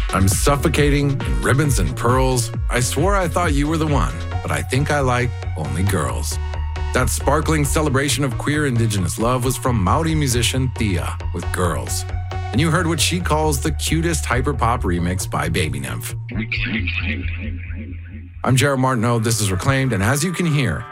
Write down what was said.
I'm suffocating in ribbons and pearls. I swore I thought you were the one, but I think I like only girls. That sparkling celebration of queer Indigenous love was from Maori musician Thea with Girls. And you heard what she calls the cutest hyperpop remix by Baby Nymph. I'm Jared Martineau, this is Reclaimed, and as you can hear,